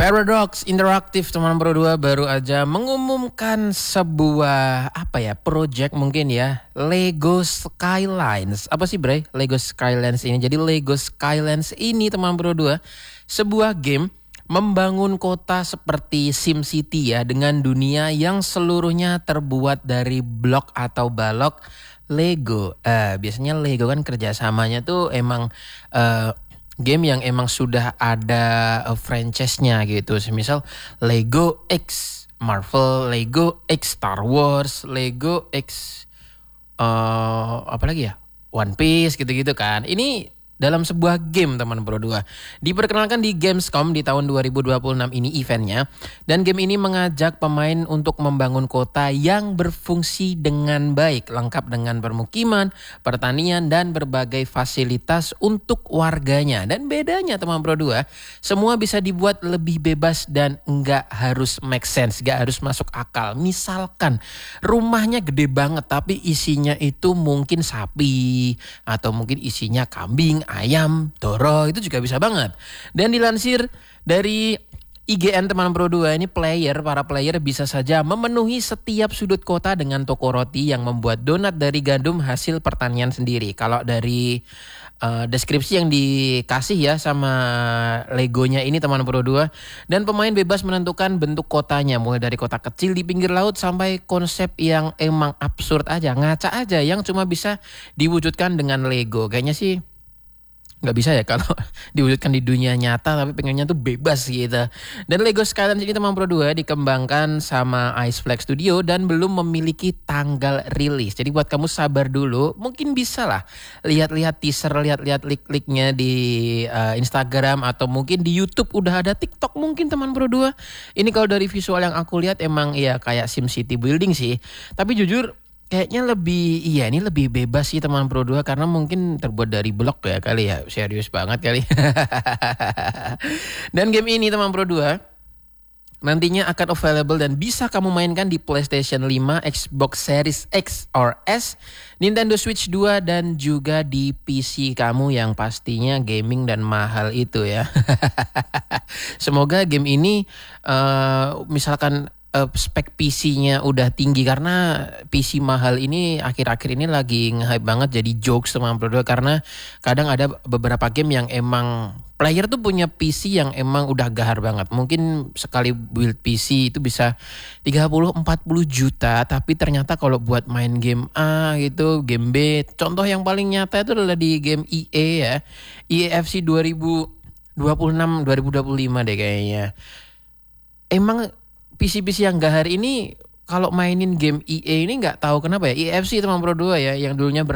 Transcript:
Paradox Interactive teman Pro 2 baru aja mengumumkan sebuah project mungkin ya, Lego Skylines. Apa sih Bray Lego Skylines ini? Jadi Lego Skylines ini teman Pro 2 sebuah game membangun kota seperti SimCity ya, dengan dunia yang seluruhnya terbuat dari blok atau balok Lego. Biasanya Lego kan kerjasamanya tuh emang game yang emang sudah ada franchise-nya gitu. Semisal Lego X Marvel, Lego X Star Wars, Lego X apa lagi ya? One Piece gitu-gitu kan. Ini dalam sebuah game teman Pro 2. Diperkenalkan di Gamescom di tahun 2026 ini eventnya. Dan game ini mengajak pemain untuk membangun kota yang berfungsi dengan baik. Lengkap dengan permukiman, pertanian, dan berbagai fasilitas untuk warganya. Dan bedanya teman Pro 2, semua bisa dibuat lebih bebas dan nggak harus make sense, nggak harus masuk akal. Misalkan rumahnya gede banget tapi isinya itu mungkin sapi atau mungkin isinya kambing, ayam, toro, itu juga bisa banget. Dan dilansir dari IGN teman Pro 2 ini, para player bisa saja memenuhi setiap sudut kota dengan toko roti yang membuat donat dari gandum hasil pertanian sendiri. Kalau dari deskripsi yang dikasih ya sama Legonya ini teman Pro 2, dan pemain bebas menentukan bentuk kotanya, mulai dari kota kecil di pinggir laut sampai konsep yang emang absurd aja, ngaca aja, yang cuma bisa diwujudkan dengan Lego. Kayaknya sih nggak bisa ya kalau diwujudkan di dunia nyata, tapi pengennya tuh bebas gitu. Dan Lego Skylines ini teman Pro 2 dikembangkan sama Ice Flag Studio dan belum memiliki tanggal rilis. Jadi buat kamu sabar dulu, mungkin bisa lah lihat-lihat teaser, lihat-lihat leak-leaknya di Instagram atau mungkin di YouTube, udah ada TikTok mungkin teman Pro 2. Ini kalau dari visual yang aku lihat emang ya kayak SimCity building sih. Tapi jujur kayaknya ini lebih bebas sih teman Pro 2, karena mungkin terbuat dari blok ya kali ya. Serius banget kali. Dan game ini teman Pro 2 nantinya akan available dan bisa kamu mainkan di PlayStation 5, Xbox Series X or S, Nintendo Switch 2, dan juga di PC kamu yang pastinya gaming dan mahal itu ya. Semoga game ini misalkan spek PC-nya udah tinggi, karena PC mahal ini akhir-akhir ini lagi nge-hype banget jadi jokes teman Pro 2, karena kadang ada beberapa game yang emang player tuh punya PC yang emang udah gahar banget. Mungkin sekali build PC itu bisa 30-40 juta, tapi ternyata kalau buat main game A gitu, game B, contoh yang paling nyata itu adalah di game EA ya, EAFC 2025 deh kayaknya. Emang PC-PC yang gahar ini kalau mainin game EA ini nggak tahu kenapa ya, EFC teman Pro 2 ya, yang dulunya